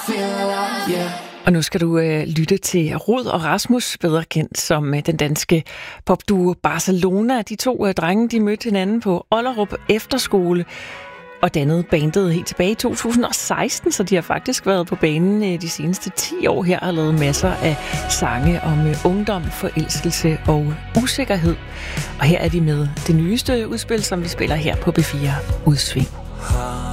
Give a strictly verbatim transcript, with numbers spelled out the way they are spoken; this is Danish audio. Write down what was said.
Og nu skal du øh, lytte til Rud og Rasmus, bedre kendt som øh, den danske popduo Barcelona. De to øh, drenge, de mødte hinanden på Ollerup Efterskole og dannede bandet helt tilbage i to tusind og seksten, så de har faktisk været på banen øh, de seneste ti år her og lavet masser af sange om øh, ungdom, forelskelse og usikkerhed. Og her er de med det nyeste udspil, som vi spiller her på B fire Udsving.